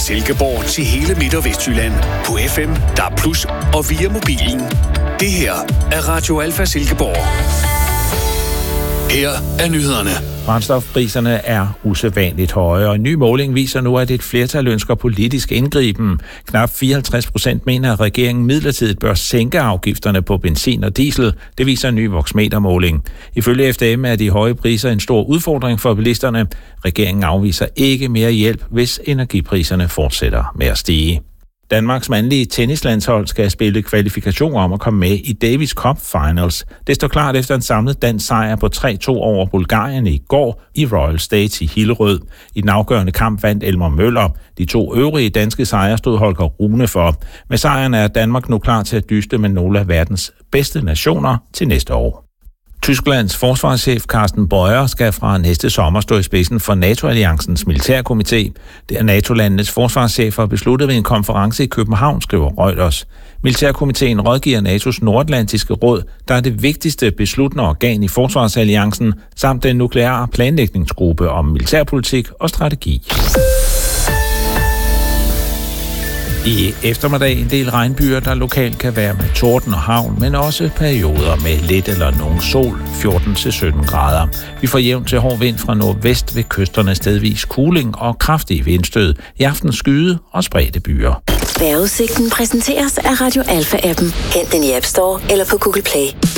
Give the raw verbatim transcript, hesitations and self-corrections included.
Silkeborg til hele Midt- og Vestjylland på F M, D A B plus, og via mobilen. Det her er Radio Alfa Silkeborg. Her er nyhederne. Brændstofpriserne er usædvanligt høje, og en ny måling viser nu, at et flertal ønsker politisk indgriben. Knap fireoghalvtreds procent mener, at regeringen midlertidigt bør sænke afgifterne på benzin og diesel. Det viser en ny Voxmeter-måling. Ifølge F D M er de høje priser en stor udfordring for bilisterne. Regeringen afviser ikke mere hjælp, hvis energipriserne fortsætter med at stige. Danmarks mandlige tennislandshold skal spille kvalifikation om at komme med i Davis Cup Finals. Det står klart efter en samlet dansk sejr på tre to over Bulgarien i går i Royal State i Hillerød. I den afgørende kamp vandt Elmer Møller. De to øvrige danske sejre stod Holger Rune for. Med sejren er Danmark nu klar til at dyste med nogle af verdens bedste nationer til næste år. Tysklands forsvarschef Carsten Beuer skal fra næste sommer stå i spidsen for NATO-alliancens militærkomité. Det er NATO-landenes forsvarschefer besluttet ved en konference i København, skriver Reuters. Militærkomiteen rådgiver N A T O's nordatlantiske råd, der er det vigtigste besluttende organ i forsvarsalliancen, samt den nukleare planlægningsgruppe om militærpolitik og strategi. I eftermiddag en del regnbyer, der lokalt kan være med torden og hagl, men også perioder med lidt eller nogen sol, fjorten til sytten grader. Vi får jævn til hård vind fra nordvest ved kysterne, stedvis kuling og kraftige vindstød. I aften skyde og spredte byer. Vejrudsigten præsenteres af Radio Alfa-appen. Hent den i App Store eller på Google Play.